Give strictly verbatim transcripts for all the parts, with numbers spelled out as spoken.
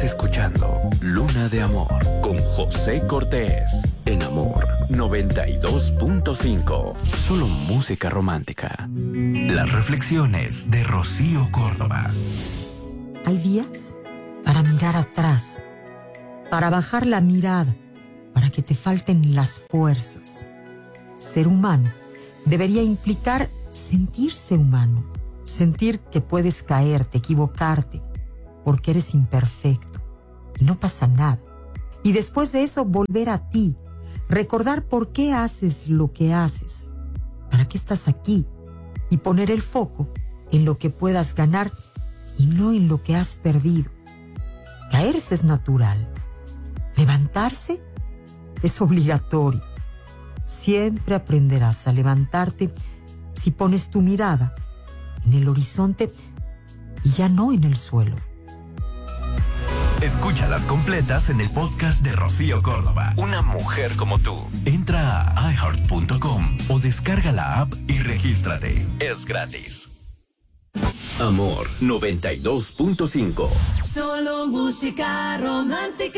escuchando Luna de Amor con José Cortés en Amor noventa y dos punto cinco. Solo música romántica. Las reflexiones de Rocío Córdoba. Hay días para mirar atrás, para bajar la mirada, para que te falten las fuerzas. Ser humano debería implicar sentirse humano, sentir que puedes caerte, equivocarte, porque eres imperfecto y no pasa nada. Y después de eso volver a ti, recordar por qué haces lo que haces, para qué estás aquí y poner el foco en lo que puedas ganar y no en lo que has perdido. Caerse es natural, levantarse es obligatorio. Siempre aprenderás a levantarte si pones tu mirada en el horizonte y ya no en el suelo. Escúchalas completas en el podcast de Rocío Córdoba. Una mujer como tú. Entra a i heart punto com o descarga la app y regístrate. Es gratis. Amor noventa y dos punto cinco. Solo música romántica.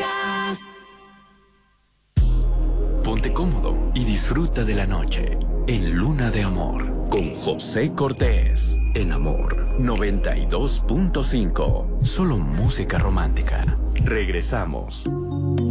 Ponte cómodo y disfruta de la noche en Luna de Amor con José Cortés en Amor noventa y dos punto cinco. Solo música romántica. Regresamos.